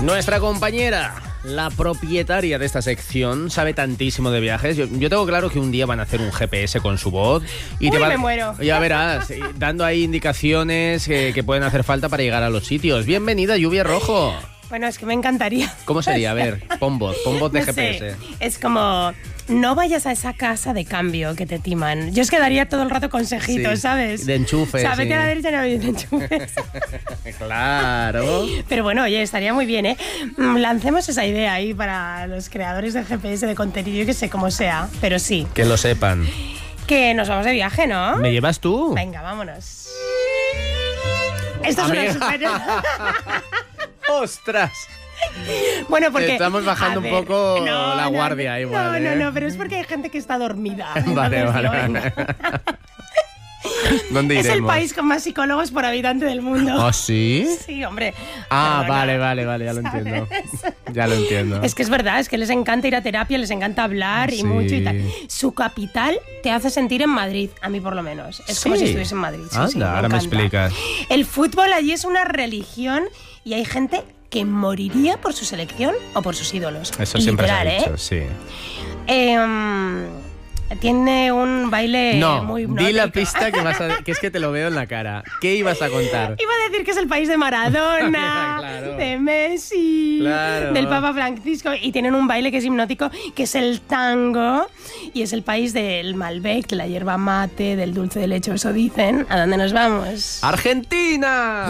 Nuestra compañera, la propietaria de esta sección, sabe tantísimo de viajes. Yo tengo claro que un día van a hacer un GPS con su voz y me muero. Ya verás, dando ahí indicaciones que pueden hacer falta para llegar a los sitios. Bienvenida, Lluvia Rojo. Bueno, es que me encantaría. ¿Cómo sería? A ver, pon voz de no GPS. Sé, es como, no vayas a esa casa de cambio que te timan. Yo es que daría todo el rato consejitos, Sí, ¿sabes? de enchufes. O sea, vete sí. a la derecha, no de enchufes. Claro. Pero bueno, oye, estaría muy bien, ¿eh? Lancemos esa idea ahí para los creadores de GPS, de contenido, yo que sé cómo sea, pero sí. Que lo sepan. Que nos vamos de viaje, ¿no? ¿Me llevas tú? Venga, vámonos. Esto es una super... ¡Ostras! Bueno, porque... Estamos bajando un poco la guardia igual. No, pero es porque hay gente que está dormida. Vale. ¿Dónde iremos? Es el país con más psicólogos por habitante del mundo. ¿Ah, sí? Sí, hombre. Ah, Perdona. vale, ya lo entiendo. Ya lo entiendo. Es que es verdad, es que les encanta ir a terapia, les encanta hablar y Sí. mucho y tal. Su capital te hace sentir en Madrid, a mí por lo menos. Es como Sí. si estuviese en Madrid. Sí, Anda, sí, me ahora me encanta. explicas. El fútbol allí es una religión y hay gente que moriría por su selección o por sus ídolos. Eso siempre se ha Literal, dicho, sí. Tiene un baile No, muy di la hipnótico. pista que es que te lo veo en la cara. ¿Qué ibas a contar? Iba a decir que es el país de Maradona, Claro. de Messi, Claro. del Papa Francisco, y tienen un baile que es hipnótico, que es el tango, y es el país del Malbec, de la hierba mate, del dulce de leche, eso dicen. ¿A dónde nos vamos? ¡Argentina!